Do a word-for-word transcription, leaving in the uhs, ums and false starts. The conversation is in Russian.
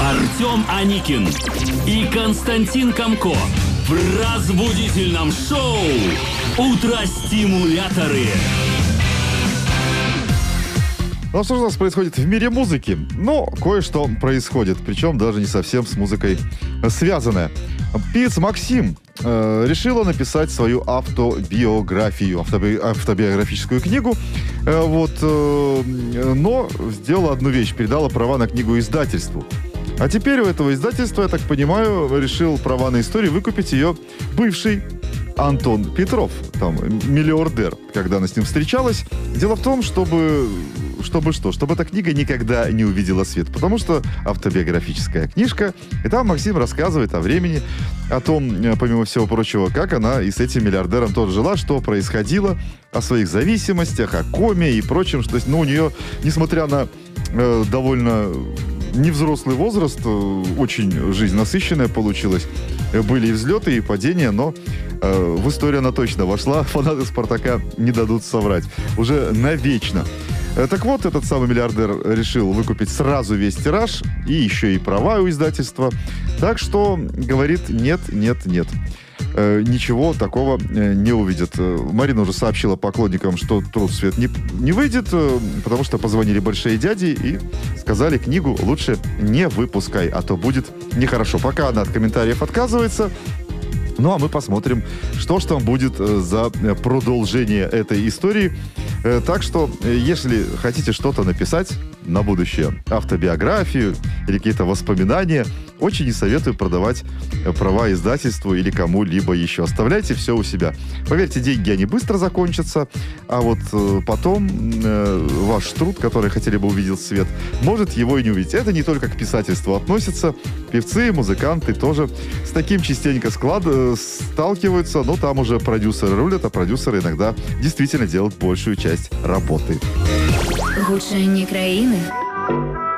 Артем Аникин и Константин Камко в разбудительном шоу «Утро-стимуляторы». Ну что же у нас происходит в мире музыки? Ну, кое-что происходит, причем даже не совсем с музыкой связанное. Певец Максим э, решила написать свою автобиографию, автоби, автобиографическую книгу, э, вот, э, но сделала одну вещь, передала права на книгу издательству. А теперь у этого издательства, я так понимаю, решил права на историю выкупить ее бывший Антон Петров, там, миллиардер, когда она с ним встречалась. Дело в том, чтобы... Чтобы что? Чтобы эта книга никогда не увидела свет. Потому что автобиографическая книжка, и там Максим рассказывает о времени, о том, помимо всего прочего, как она и с этим миллиардером тоже жила, что происходило, о своих зависимостях, о коме и прочем. Что, ну, у нее, несмотря на э, довольно невзрослый возраст, э, очень жизнь насыщенная получилась. Были и взлеты, и падения, но э, в историю она точно вошла. Фанаты «Спартака» не дадут соврать. Уже навечно. Так вот, этот самый миллиардер решил выкупить сразу весь тираж и еще и права у издательства. Так что говорит нет, нет, нет. Э, ничего такого э, не увидит. Марина уже сообщила поклонникам, что труд в свет не, не выйдет, э, потому что позвонили большие дяди и сказали, книгу лучше не выпускай, а то будет нехорошо. Пока она от комментариев отказывается. Ну, а мы посмотрим, что ж там будет за продолжение этой истории. Так что, если хотите что-то написать на будущее, автобиографию или какие-то воспоминания, очень не советую продавать права издательству или кому-либо еще. Оставляйте все у себя. Поверьте, деньги, они быстро закончатся, а вот потом э, ваш труд, который хотели бы увидеть свет, может его и не увидеть. Это не только к писательству относится. Певцы, музыканты тоже с таким частенько склад, э, сталкиваются, но там уже продюсеры рулят, а продюсеры иногда действительно делают большую часть работы. Гучання країни